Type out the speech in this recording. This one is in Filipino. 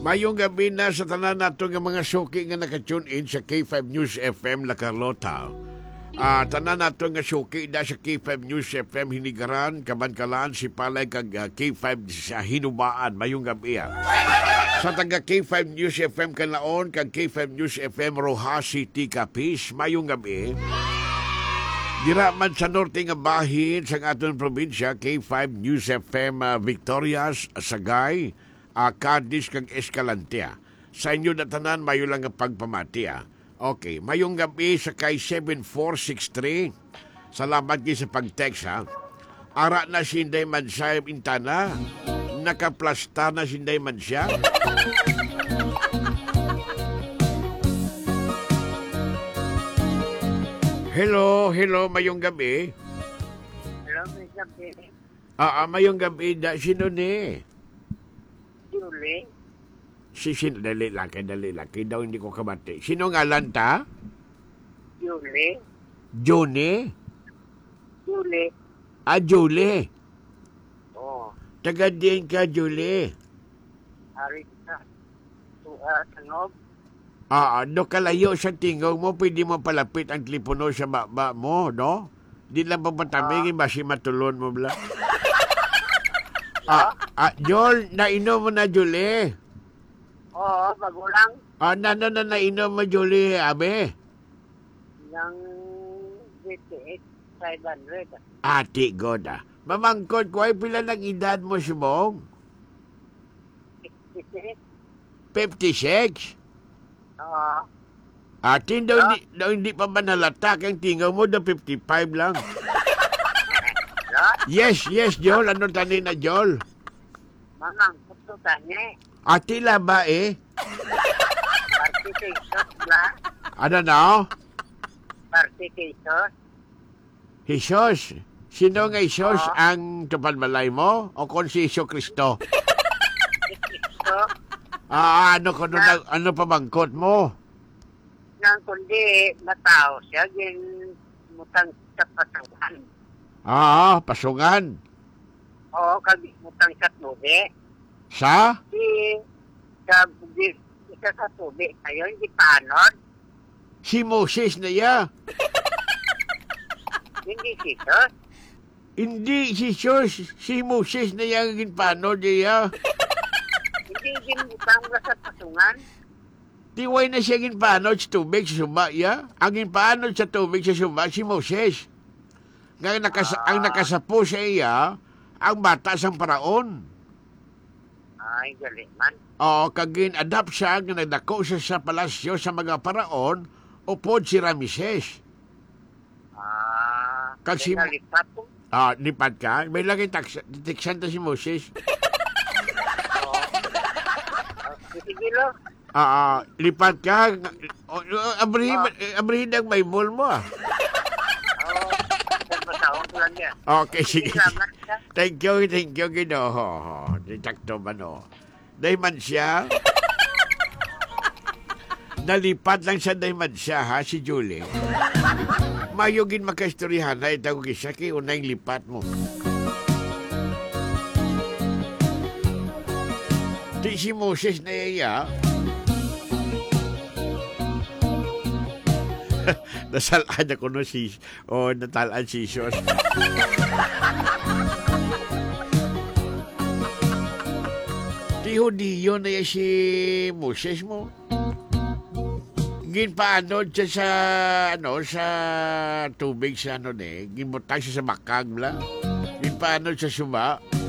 Mayong gabi na sa tanan nato nga mga suki nga naka-tune in sa K5 News FM La Carlota. Tanan nato nga suki da sa K5 News FM Hinigaran, Kabankalan, Sipalay kag K5 sa Hinubaan. Mayong gabi. Sa taga K5 News FM Kalaon kag K5 News FM Rojas City, Capiz. Mayong gabi. Dira man sa norte nga bahin sa aton probinsya, K5 News FM Victorias, Sagay, Cadiz kag Escalante. Sa inyo na tanan, mayo lang ang pagpamati. Okay, mayong gabi sa kay 7463. Salamat kayo sa pag-text Ara na sinday man siya intana. Nakaplasta na sinday man siya. Hello, mayong gabi. Hello, may gabi. Mayong gabi. Sino ni? Julie. Dali laki daw, hindi ko kabati. Sino ngalan ta? Julie. Johnny? Julie. Julie. Oo. Taga din ka, Julie. Hari ka. Tanog. Do kalayo sa tingog mo, pwede mo palapit ang telepono sa baba mo, no? Di lang papatamigin, basi matulon mo bla. Jol, nainom mo na, Julie. Oo, magulang. Nainom mo, Julie, abe? Ng 58,500. Ati, God, Mamangkot ko, ay pila ng edad mo, Subong? 56? Oo. Atin daw hindi pa ba nalatak ang tingaw mo, daw 55 lang. Yes, Joel. Ano tani na, Joel? Mamang, gusto tani. Atila ba Partication ba? Ano na? Partication. Jesus? Sino nga Jesus ang tupad-malay mo? O kung si Iso Kristo? Kristo. Ano pa bangkot mo? Nang kundi matao siya, mutang sa pasungan. Pasungan. Oo, mutang sa tubig. Sa? Isa sa tubig kayo, hindi paanod. Si Moses na ya. Hindi Jesus. Hindi si Jesus. Si Moses na ya ang ginpanod niya. Hindi ginutang sa pasungan. Tiway na siya ginpanod sa tubig sa suba ya. Ang ginpanod sa tubig sa suba si Moses. Ang nakasapo sa iya, ang bata sang paraon. Ay, galing man. Kagin-adapt siya, nagdako siya sa palasyo sa mga paraon, upod si Ramses. Nalipat po. Lipat ka? May lagi tiksan ta si Moses. Sige lo. Lipat ka. Abrihin ang Bible mo Okay, sige. Thank you, Ginoo. Ditakto man Dahil man siya. Nalipat lang siya dahil man siya, si Julie. Mayogin makaistoryahan na itawag siya kay unang lipat mo. Di si Moses na iya. Nasalaan ako natalaan si Jesus. Diyo na yan si Moses mo. Ginpaanod siya sa tubig sa ginbutang siya sa bakag bla. Ginpaanod sa suba.